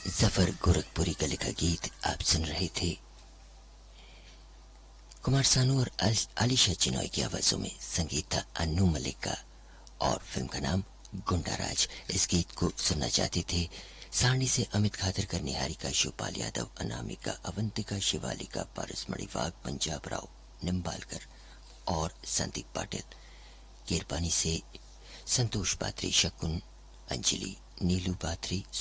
जफर गोरखपुरी का लिखा गीत आप सुन रहे थे। कुमार सानू और आलिशा चिनॉय की आवाजों में संगीत था अन्नू मलिक का और फिल्म का नाम गुंडाराज। इस गीत को सुनना चाहते थे सारणी से अमित खादरकर, निहारिका, शिवपाल यादव, अनामिका, अवंतिका, शिवालिका, पारस मणिवाग, पंजाब राव, निम्बालकर और संदीप पाटिल। केरपानी से संतोष बात्री, शकुन, अंजलि, नीलू बात्री,